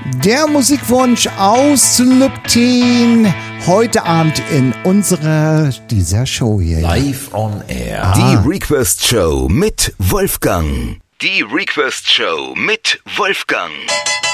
Der Musikwunsch aus Lübten heute Abend in dieser Show hier. Live on Air. Die Request Show mit Wolfgang. Die Request Show mit Wolfgang.